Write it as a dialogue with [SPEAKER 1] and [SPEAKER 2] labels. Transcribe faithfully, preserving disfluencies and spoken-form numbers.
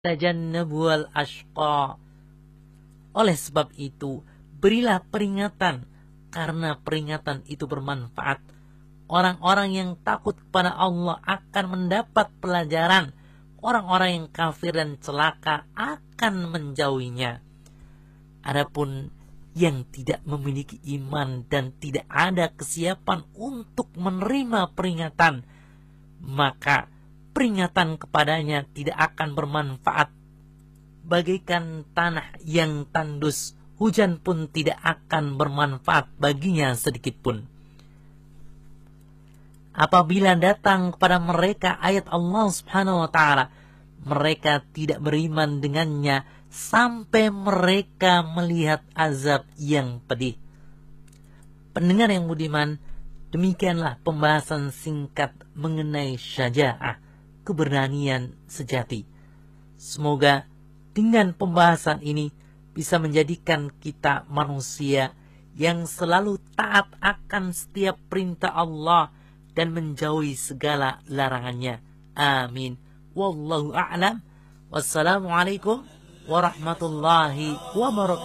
[SPEAKER 1] tajannabul ashqa. Oleh sebab itu, berilah peringatan, karena peringatan itu bermanfaat. Orang-orang yang takut kepada Allah akan mendapat pelajaran. Orang-orang yang kafir dan celaka akan menjauhinya. Adapun yang tidak memiliki iman dan tidak ada kesiapan untuk menerima peringatan, maka peringatan kepadanya tidak akan bermanfaat. Bagaikan tanah yang tandus, hujan pun tidak akan bermanfaat baginya sedikit pun. Apabila datang kepada mereka ayat Allah Subhanahu wa taala, mereka tidak beriman dengannya sampai mereka melihat azab yang pedih. Pendengar yang budiman, demikianlah pembahasan singkat mengenai syaja'ah, keberanian sejati. Semoga dengan pembahasan ini bisa menjadikan kita manusia yang selalu taat akan setiap perintah Allah dan menjauhi segala larangannya. Amin. Wallahu a'lam. Wassalamualaikum warahmatullahi wabarakatuh.